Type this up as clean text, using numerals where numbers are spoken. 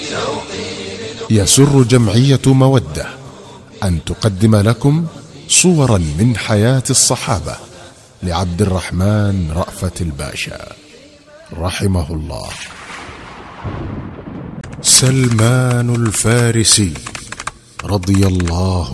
يسر جمعية مودة أن تقدم لكم صورا من حياة الصحابة لعبد الرحمن رأفت الباشا رحمه الله. سلمان الفارسي رضي الله